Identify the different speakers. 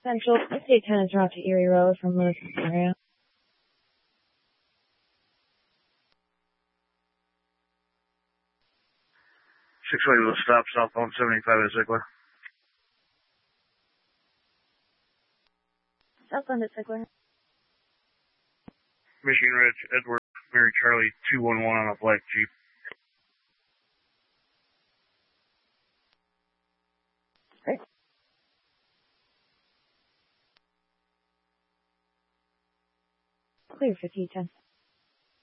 Speaker 1: Central, State 10 is route to Erie Road from Lewis area.
Speaker 2: 6-way will stop southbound 75 at Ziegler.
Speaker 1: Southbound at Ziegler.
Speaker 2: Michigan Ridge, Edward, Mary Charlie, 211 on a black Jeep.
Speaker 1: Great. Clear 5010.